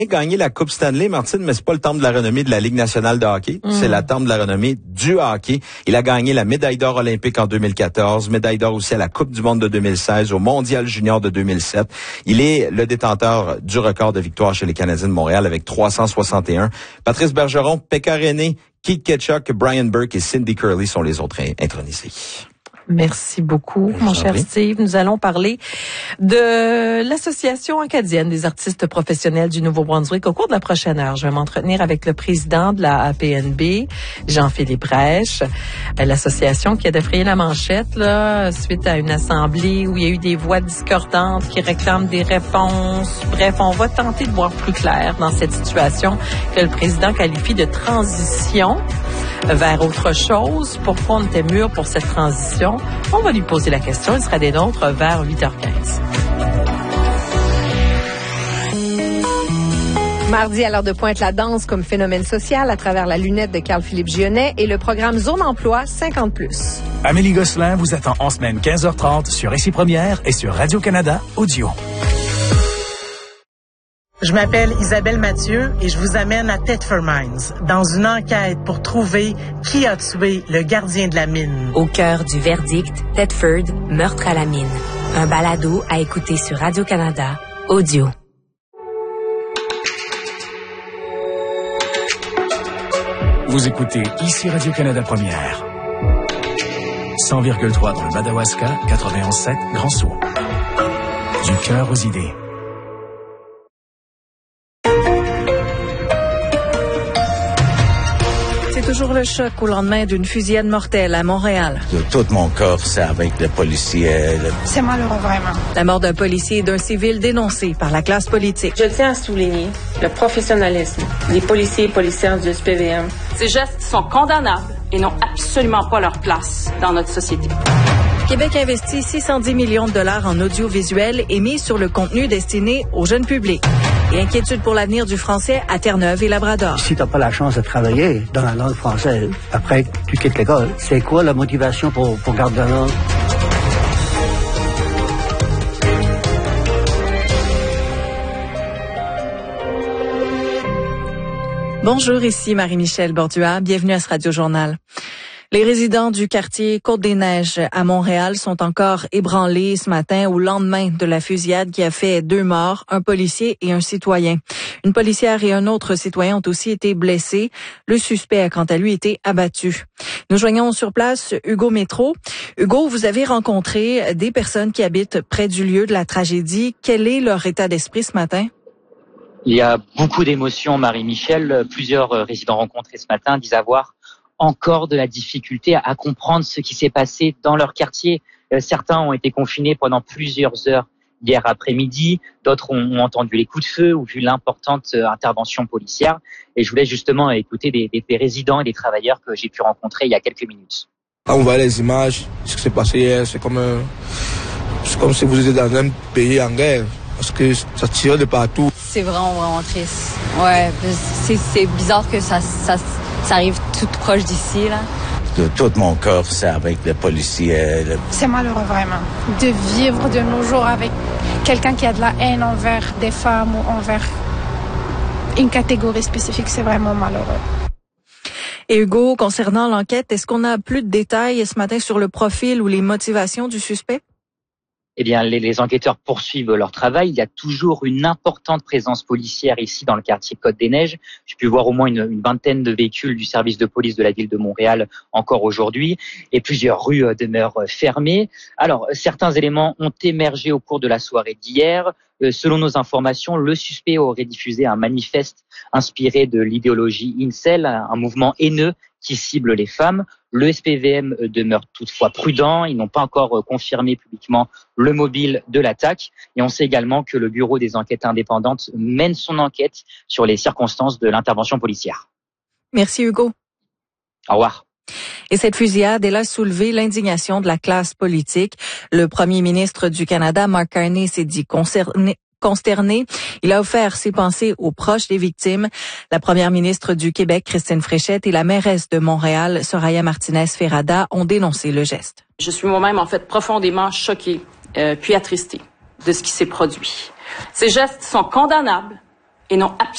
Gagné la Coupe Stanley, Martine, mais c'est pas le temple de la renommée de la Ligue nationale de hockey. C'est la temple de la renommée du hockey. Il a gagné la médaille d'or olympique en 2014, médaille d'or aussi à la Coupe du monde de 2016, au Mondial junior de 2007. Il est le détenteur du record de victoire chez les Canadiens de Montréal avec 361. Patrice Bergeron, Pekka Rinne, Keith Tkachuk, Brian Burke et Cindy Curley sont les autres intronisés. Merci beaucoup, mon cher Steve. Nous allons parler de l'Association acadienne des artistes professionnels du Nouveau-Brunswick au cours de la prochaine heure. Je vais m'entretenir avec le président de la APNB, Jean-Philippe Rèche, l'association qui a défrayé la manchette là, suite à une assemblée où il y a eu des voix discordantes qui réclament des réponses. Bref, on va tenter de voir plus clair dans cette situation que le président qualifie de transition vers autre chose. Pourquoi on était mûr pour cette transition? On va lui poser la question. Il sera des nôtres vers 8h15. Mardi, à l'heure de pointe, la danse comme phénomène social à travers la lunette de Carl-Philippe Gionnet et le programme Zone Emploi 50+. Amélie Gosselin vous attend en semaine 15h30 sur Ici Première et sur Radio-Canada Audio. Je m'appelle Isabelle Mathieu et je vous amène à Thetford Mines dans une enquête pour trouver qui a tué le gardien de la mine. Au cœur du verdict, Thetford, meurtre à la mine. Un balado à écouter sur Radio-Canada Audio. Vous écoutez Ici Radio-Canada Première. 100,3 dans le Madawaska, 91,7 Grand-Sault. Du cœur aux idées. Toujours le choc au lendemain d'une fusillade mortelle à Montréal. De tout mon corps, c'est avec le policier. C'est malheureux, vraiment. La mort d'un policier et d'un civil dénoncé par la classe politique. Je tiens à souligner le professionnalisme des policiers et policières du SPVM. Ces gestes sont condamnables et n'ont absolument pas leur place dans notre société. Québec investit 610 millions de dollars en audiovisuel et mise sur le contenu destiné au jeune public. Et inquiétude pour l'avenir du français à Terre-Neuve et Labrador. Si tu n'as pas la chance de travailler dans la langue française, après tu quittes l'école, c'est quoi la motivation pour garder la langue? Bonjour, ici Marie-Michel Bordua. Bienvenue à ce Radio-Journal. Les résidents du quartier Côte-des-Neiges à Montréal sont encore ébranlés ce matin au lendemain de la fusillade qui a fait 2 morts, un policier et un citoyen. Une policière et un autre citoyen ont aussi été blessés. Le suspect a quant à lui été abattu. Nous joignons sur place Hugo Métro. Hugo, vous avez rencontré des personnes qui habitent près du lieu de la tragédie. Quel est leur état d'esprit ce matin? Il y a beaucoup d'émotions, Marie-Michel. Plusieurs résidents rencontrés ce matin disent avoir encore de la difficulté à comprendre ce qui s'est passé dans leur quartier. Certains ont été confinés pendant plusieurs heures hier après-midi, d'autres ont entendu les coups de feu ou vu l'importante intervention policière. Et je voulais justement écouter des résidents et des travailleurs que j'ai pu rencontrer il y a quelques minutes. Quand on voit les images, ce qui s'est passé hier, c'est comme si vous étiez dans un pays en guerre, parce que ça tire de partout. C'est vraiment triste. Ouais, c'est bizarre que ça arrive tout proche d'ici, là. De tout mon corps, c'est avec le policier. C'est malheureux, vraiment. De vivre de nos jours avec quelqu'un qui a de la haine envers des femmes ou envers une catégorie spécifique, c'est vraiment malheureux. Et Hugo, concernant l'enquête, est-ce qu'on a plus de détails ce matin sur le profil ou les motivations du suspect? Eh bien, les enquêteurs poursuivent leur travail. Il y a toujours une importante présence policière ici dans le quartier Côte-des-Neiges. J'ai pu voir au moins une vingtaine de véhicules du service de police de la ville de Montréal encore aujourd'hui. Et plusieurs rues demeurent fermées. Alors, certains éléments ont émergé au cours de la soirée d'hier. Selon nos informations, le suspect aurait diffusé un manifeste inspiré de l'idéologie incel, un mouvement haineux qui cible les femmes. Le SPVM demeure toutefois prudent. Ils n'ont pas encore confirmé publiquement le mobile de l'attaque. Et on sait également que le Bureau des enquêtes indépendantes mène son enquête sur les circonstances de l'intervention policière. Merci Hugo. Au revoir. Et cette fusillade, elle a soulevé l'indignation de la classe politique. Le premier ministre du Canada, Mark Carney, s'est dit consterné. Il a offert ses pensées aux proches des victimes. La première ministre du Québec, Christine Fréchette, et la mairesse de Montréal, Soraya Martinez-Ferrada, ont dénoncé le geste. Je suis moi-même, en fait, profondément choquée, puis attristée de ce qui s'est produit. Ces gestes sont condamnables et n'ont absolument